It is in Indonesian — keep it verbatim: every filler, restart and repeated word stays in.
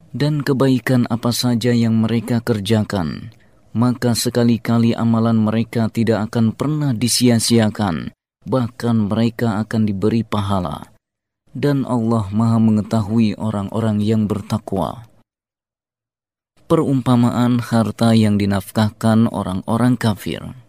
dan kebaikan apa saja yang mereka kerjakan, maka sekali-kali amalan mereka tidak akan pernah disia-siakan, bahkan mereka akan diberi pahala. Dan Allah Maha mengetahui orang-orang yang bertakwa. Perumpamaan harta yang dinafkahkan orang-orang kafir.